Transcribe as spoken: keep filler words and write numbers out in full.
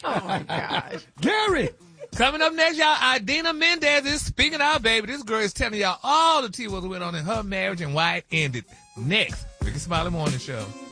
Oh, my gosh. Gary. Coming up next, y'all, Idina Mendez is speaking out, baby. This girl is telling y'all all the tea what went on in her marriage and why it ended. Next, Ricky Smiley Morning Show.